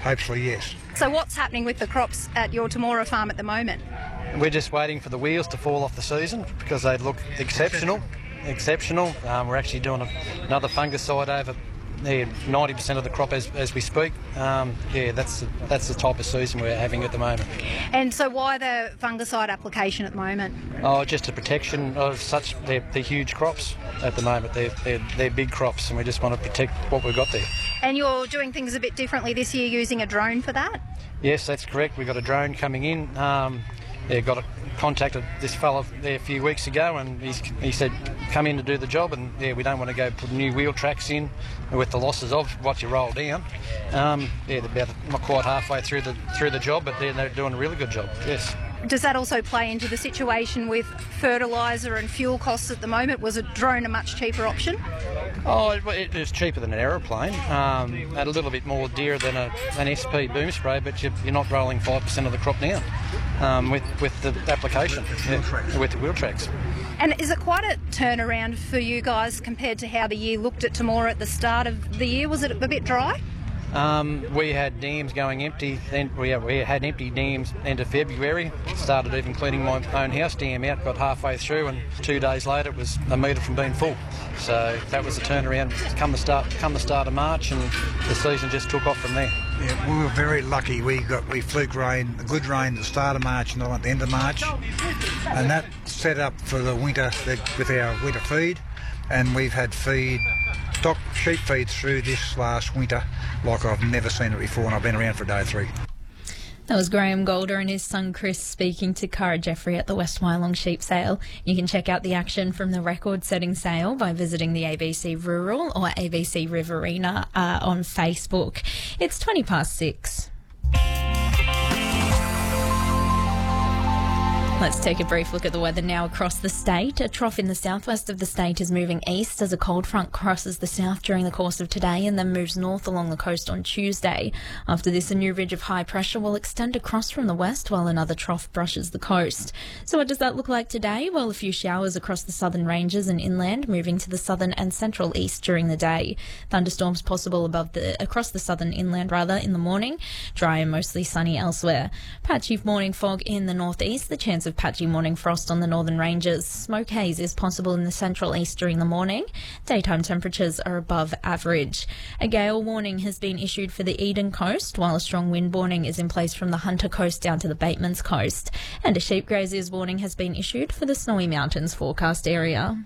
hopefully yes. So what's happening with the crops at your Temora farm at the moment? We're just waiting for the wheels to fall off the season because they look exceptional. We're actually doing another fungicide over 90% of the crop as we speak. That's the type of season we're having at the moment. And so why the fungicide application at the moment? Oh, just a protection of they're huge crops at the moment. They're big crops, and we just want to protect what we've got there. And you're doing things a bit differently this year using a drone for that? Yes, that's correct. We've got a drone coming in. Contacted this fella there a few weeks ago, and he said come in to do the job, and we don't want to go put new wheel tracks in with the losses of what you roll down. They're about not quite halfway through the job, but they're doing a really good job. Yes. Does that also play into the situation with fertiliser and fuel costs at the moment? Was a drone a much cheaper option? Oh, it was cheaper than an aeroplane. At a little bit more dear than an SP boom spray, but you're not rolling 5% of the crop down with the application, with the wheel tracks. And is it quite a turnaround for you guys compared to how the year looked at Temora at the start of the year? Was it a bit dry? We had dams going empty, and we had empty dams end of February. Started even cleaning my own house dam out, got halfway through, and 2 days later it was a metre from being full. So that was a turnaround come the start of March, and the season just took off from there. Yeah, we were very lucky. We fluke rain, a good rain at the start of March and not at the end of March, and that set up for the winter with our winter feed, and we've had sheep feed through this last winter like I've never seen it before, and I've been around for day 3. That was Graham Golder and his son Chris speaking to Cara Jeffrey at the West Wyalong Sheep Sale. You can check out the action from the record-setting sale by visiting the ABC Rural or ABC Riverina on Facebook. It's 6:20. Let's take a brief look at the weather now across the state. A trough in the southwest of the state is moving east as a cold front crosses the south during the course of today and then moves north along the coast on Tuesday. After this, a new ridge of high pressure will extend across from the west while another trough brushes the coast. So what does that look like today? Well, a few showers across the southern ranges and inland, moving to the southern and central east during the day. Thunderstorms possible across the southern inland in the morning. Dry and mostly sunny elsewhere. Patchy morning fog in the northeast, the chance of patchy morning frost on the northern ranges. Smoke haze is possible in the central east during the morning. Daytime temperatures are above average. A gale warning has been issued for the Eden coast, while a strong wind warning is in place from the Hunter coast down to the Batemans coast. And a sheep grazier's warning has been issued for the Snowy Mountains forecast area.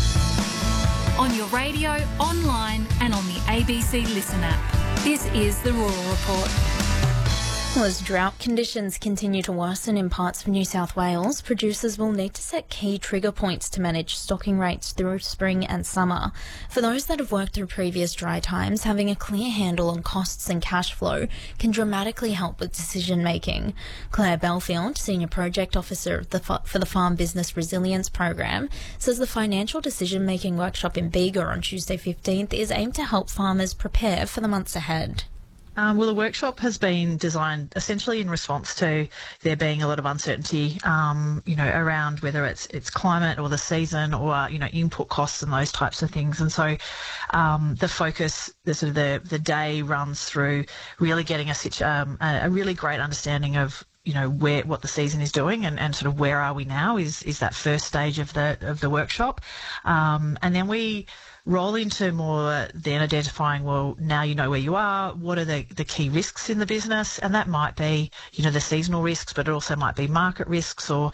On your radio, online and on the ABC Listen app. This is the Rural Report. Well, as drought conditions continue to worsen in parts of New South Wales, producers will need to set key trigger points to manage stocking rates through spring and summer. For those that have worked through previous dry times, having a clear handle on costs and cash flow can dramatically help with decision making. Claire Belfield, Senior Project Officer for the Farm Business Resilience Program, says the financial decision making workshop in Bega on Tuesday 15th is aimed to help farmers prepare for the months ahead. Well, the workshop has been designed essentially in response to there being a lot of uncertainty, around whether it's climate or the season or, input costs and those types of things. And so the focus, the day runs through really getting a really great understanding of what the season is doing and sort of where are we now is that first stage of the workshop. And then we roll into more then identifying, well, now you know where you are, what are the key risks in the business, and that might be, the seasonal risks, but it also might be market risks or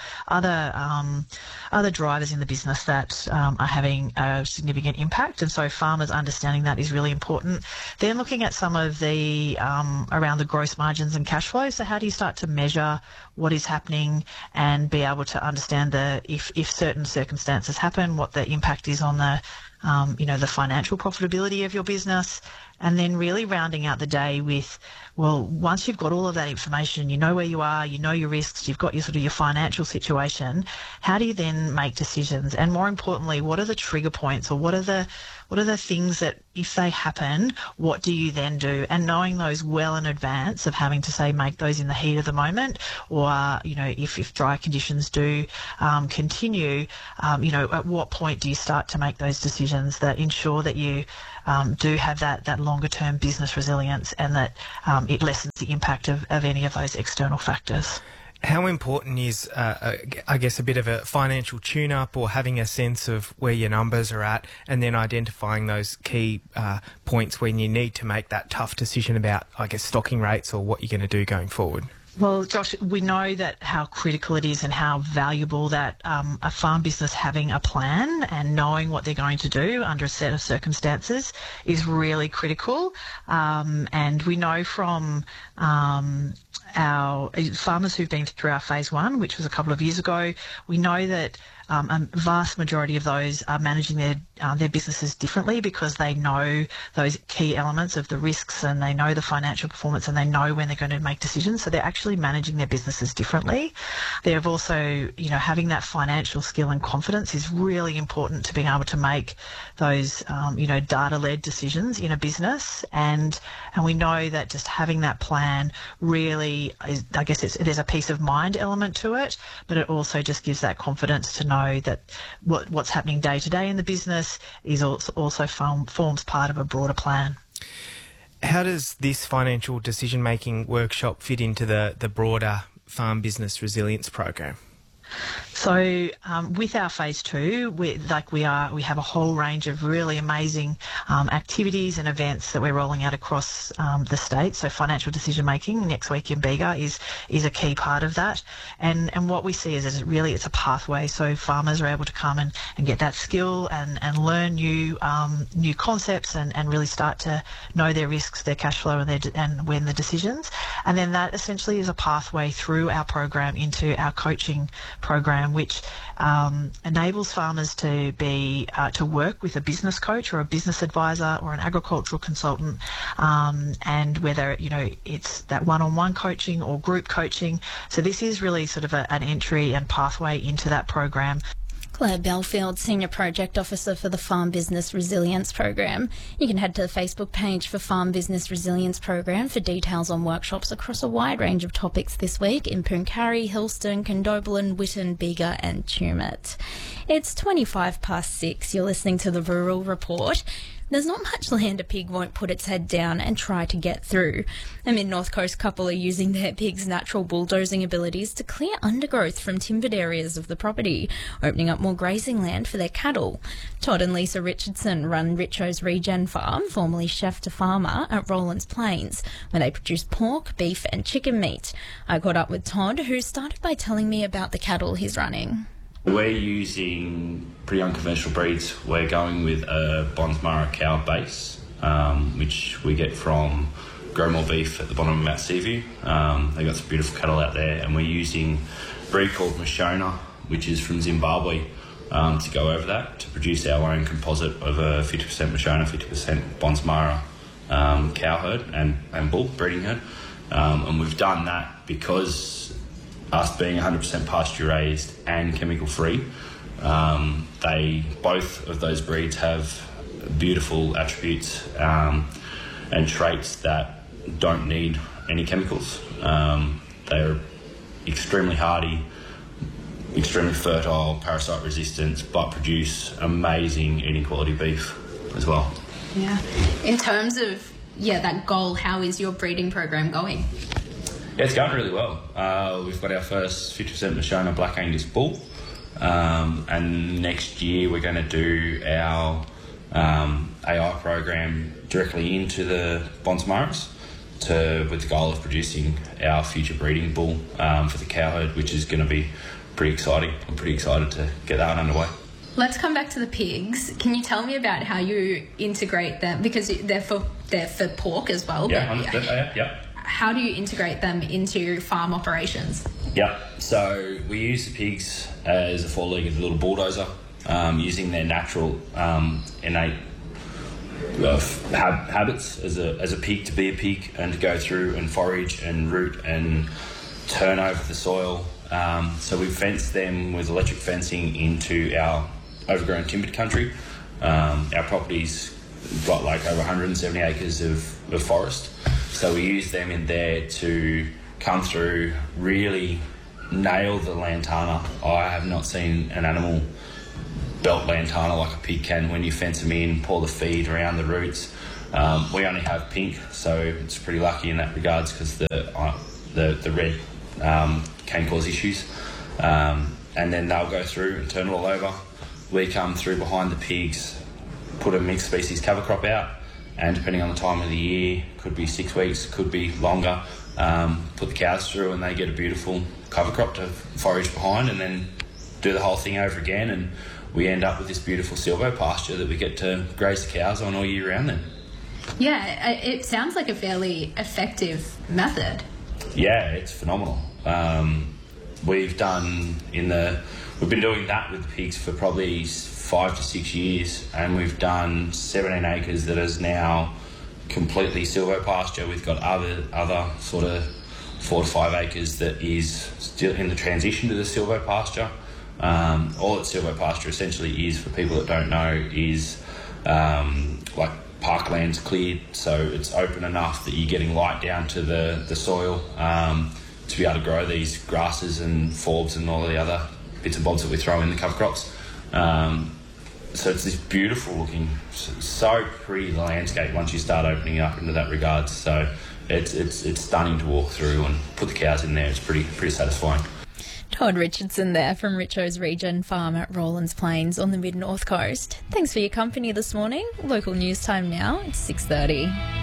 other drivers in the business that are having a significant impact. And so farmers understanding that is really important. Then looking at some of the around the gross margins and cash flow. So how do you start to measure what is happening and be able to understand if certain circumstances happen, what the impact is on the financial profitability of your business, and then really rounding out the day with, well, once you've got all of that information, you know where you are, you know your risks, you've got your financial situation, how do you then make decisions? And more importantly, what are the trigger points, or what are the things that if they happen, what do you then do? And knowing those well in advance of having to say make those in the heat of the moment, or if dry conditions do continue, at what point do you start to make those decisions that ensure that you do have that longer term business resilience, and that it lessens the impact of any of those external factors. How important is, I guess, a bit of a financial tune-up, or having a sense of where your numbers are at, and then identifying those key points when you need to make that tough decision about, I guess, stocking rates or what you're going to do going forward? Well, Josh, we know that how critical it is and how valuable that a farm business having a plan and knowing what they're going to do under a set of circumstances is really critical. And we know from our farmers who've been through our phase 1, which was a couple of years ago, we know that a vast majority of those are managing their businesses differently, because they know those key elements of the risks, and they know the financial performance, and they know when they're going to make decisions. So they're actually managing their businesses differently. They've also, having that financial skill and confidence is really important to being able to make those, data-led decisions in a business. And we know that just having that plan really is, I guess, there's a peace of mind element to it, but it also just gives that confidence to know that what's happening day to day in the business is also forms part of a broader plan. How does this financial decision-making workshop fit into the broader farm business resilience program? So with our phase 2, we have a whole range of really amazing activities and events that we're rolling out across the state. So financial decision making next week in Bega is a key part of that. And what we see is it's a pathway. So farmers are able to come and get that skill and learn new concepts and really start to know their risks, their cash flow, and when the decisions. And then that essentially is a pathway through our program into our coaching program, which enables farmers to work with a business coach or a business advisor or an agricultural consultant, and whether it's that one-on-one coaching or group coaching. So this is really sort of an entry and pathway into that program. Claire Belfield, Senior Project Officer for the Farm Business Resilience Program. You can head to the Facebook page for Farm Business Resilience Program for details on workshops across a wide range of topics this week in Pooncarie, Hillston, Condobolin, Whitton, Bega and Tumut. It's 6:25. You're listening to the Rural Report. There's not much land a pig won't put its head down and try to get through. A mid-North Coast couple are using their pig's natural bulldozing abilities to clear undergrowth from timbered areas of the property, opening up more grazing land for their cattle. Todd and Lisa Richardson run Richo's Regen Farm, formerly chef to farmer, at Rowlands Plains, where they produce pork, beef and chicken meat. I caught up with Todd, who started by telling me about the cattle he's running. We're using pretty unconventional breeds. We're going with a Bonsmara cow base, which we get from Growmore Beef at the bottom of Mount Seaview. They've got some beautiful cattle out there, and we're using a breed called Mashona, which is from Zimbabwe, to go over that, to produce our own composite of a 50% Mashona, 50% Bonsmara cow herd and bull breeding herd. And we've done that because us being 100% pasture-raised and chemical-free, both of those breeds have beautiful attributes and traits that don't need any chemicals. They're extremely hardy, extremely fertile, parasite resistant, but produce amazing eating quality beef as well. Yeah. In terms of that goal, how is your breeding program going? Yeah, it's going really well. We've got our first 50% Mashona Black Angus bull, and next year we're going to do our AI program directly into the Bonsmaras with the goal of producing our future breeding bull for the cow herd, which is going to be pretty exciting. I'm pretty excited to get that underway. Let's come back to the pigs. Can you tell me about how you integrate them, because they're for pork as well? Yeah. How do you integrate them into farm operations? Yeah, so we use the pigs as a four-legged little bulldozer, using their natural innate habits as a pig to be a pig and to go through and forage and root and turn over the soil. So we fence them with electric fencing into our overgrown timbered country. Our property's got like over 170 acres of forest. So we use them in there to come through, really nail the lantana. I have not seen an animal belt lantana like a pig can when you fence them in, pour the feed around the roots. We only have pink, so it's pretty lucky in that regards because the red can cause issues. And then they'll go through and turn it all over. We come through behind the pigs, put a mixed species cover crop out, and depending on the time of the year, could be 6 weeks, could be longer, put the cows through and they get a beautiful cover crop to forage behind, and then do the whole thing over again, and we end up with this beautiful silvo pasture that we get to graze the cows on all year round then. Yeah, it sounds like a fairly effective method. Yeah, it's phenomenal. We've been doing that with the pigs for probably 5 to 6 years, and we've done 17 acres that is now completely silvo pasture. We've got other sort of 4 to 5 acres that is still in the transition to the silvo pasture. All that silvo pasture essentially is, for people that don't know, is like parklands cleared, so it's open enough that you're getting light down to the soil to be able to grow these grasses and forbs and all the other bits and bobs that we throw in the cover crops. So it's this beautiful looking, so pretty landscape once you start opening up into that regard. So it's stunning to walk through and put the cows in there. It's pretty satisfying. Todd Richardson there from Richo's Region Farm at Rollins Plains on the Mid-North Coast. Thanks for your company this morning. Local news time now, it's 6:30.